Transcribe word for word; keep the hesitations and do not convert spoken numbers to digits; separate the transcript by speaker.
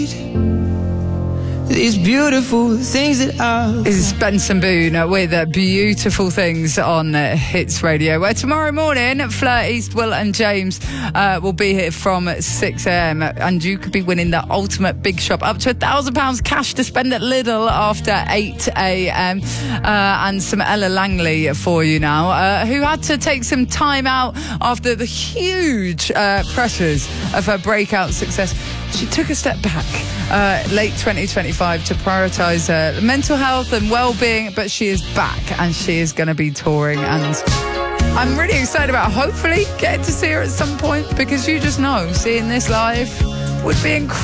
Speaker 1: These beautiful things that I...
Speaker 2: This is Benson Boone with uh, Beautiful Things on uh, Hits Radio, where tomorrow morning Fleur East, Will and James uh, will be here from six a.m. and you could be winning the ultimate big shop, up to a thousand pounds cash to spend at Lidl after eight a.m. Uh, and some Ella Langley for you now, uh, who had to take some time out after the huge uh, pressures of her breakout success. She took a step back uh, late twenty twenty-five to prioritise uh, mental health and well-being, but she is back and she is going to be touring, and I'm really excited about hopefully getting to see her at some point, because you just know seeing this live would be incredible.